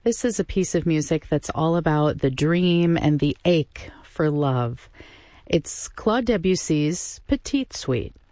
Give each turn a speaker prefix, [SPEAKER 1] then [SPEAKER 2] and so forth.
[SPEAKER 1] This is a piece of music that's all about the dream and the ache for love. It's Claude Debussy's Petite Suite.